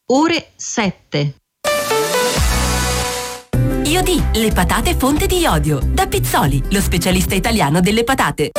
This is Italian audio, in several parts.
ore 7. Iodi, le patate fonte di iodio. Da Pizzoli, lo specialista italiano delle patate.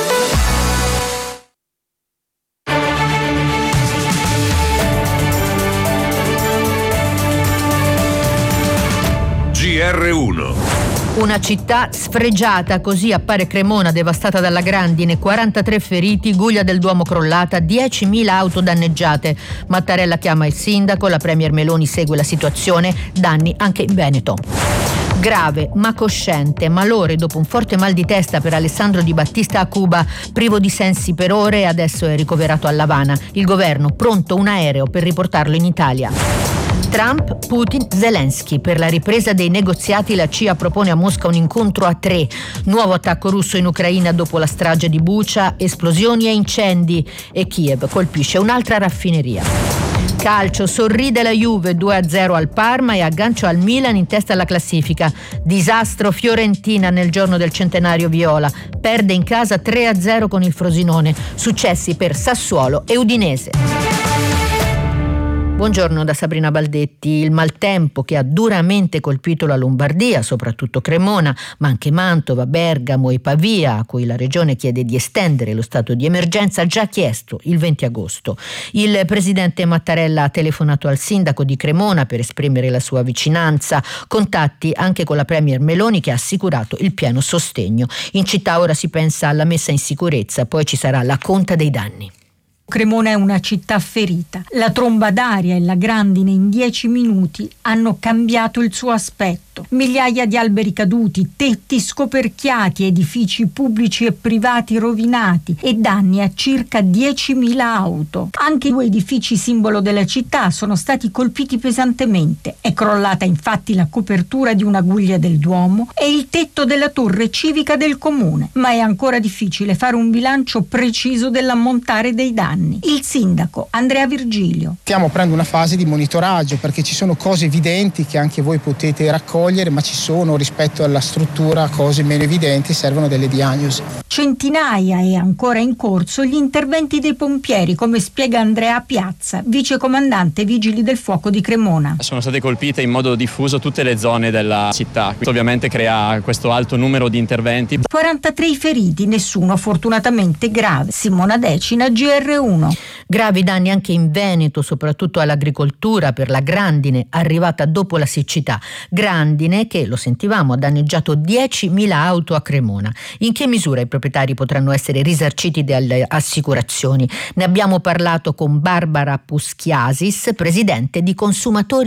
GR1. Una città sfregiata, così appare Cremona, devastata dalla grandine, 43 feriti, Guglia del Duomo crollata, 10.000 auto danneggiate. Mattarella chiama il sindaco, la premier Meloni segue la situazione, danni anche in Veneto. Grave ma cosciente, malore dopo un forte mal di testa per Alessandro Di Battista a Cuba, privo di sensi per ore e adesso è ricoverato a L'Avana. Il governo pronto un aereo per riportarlo in Italia. Trump, Putin, Zelensky. Per la ripresa dei negoziati la CIA propone a Mosca un incontro a 3. Nuovo attacco russo in Ucraina dopo la strage di Bucha, esplosioni e incendi e Kiev colpisce un'altra raffineria. Calcio, sorride la Juve 2-0 al Parma e aggancio al Milan in testa alla classifica. Disastro Fiorentina nel giorno del centenario viola. Perde in casa 3-0 con il Frosinone. Successi per Sassuolo e Udinese. Buongiorno da Sabrina Baldetti. Il maltempo che ha duramente colpito la Lombardia, soprattutto Cremona, ma anche Mantova, Bergamo e Pavia, a cui la Regione chiede di estendere lo stato di emergenza, ha già chiesto il 20 agosto. Il presidente Mattarella ha telefonato al sindaco di Cremona per esprimere la sua vicinanza, contatti anche con la premier Meloni che ha assicurato il pieno sostegno. In città ora si pensa alla messa in sicurezza, poi ci sarà la conta dei danni. Cremona è una città ferita. La tromba d'aria e la grandine in 10 minuti hanno cambiato il suo aspetto. Migliaia di alberi caduti, tetti scoperchiati, edifici pubblici e privati rovinati e danni a circa 10.000 auto. Anche 2 edifici simbolo della città sono stati colpiti pesantemente. È crollata infatti la copertura di una Guglia del Duomo e il tetto della torre civica del comune. Ma è ancora difficile fare un bilancio preciso dell'ammontare dei danni. Il sindaco Andrea Virgilio. Stiamo aprendo una fase di monitoraggio perché ci sono cose evidenti che anche voi potete raccogliere, ma ci sono rispetto alla struttura cose meno evidenti, servono delle diagnosi. Centinaia e ancora in corso gli interventi dei pompieri, come spiega Andrea Piazza, vicecomandante Vigili del Fuoco di Cremona. Sono state colpite in modo diffuso tutte le zone della città. Questo ovviamente crea questo alto numero di interventi. 43 i feriti, nessuno fortunatamente grave. Simona Decina, GR1. Gravi danni anche in Veneto, soprattutto all'agricoltura per la grandine arrivata dopo la siccità. Grandine che, lo sentivamo, ha danneggiato 10.000 auto a Cremona. In che misura i proprietari potranno essere risarciti dalle assicurazioni? Ne abbiamo parlato con Barbara Puschiasis, presidente di Consumatori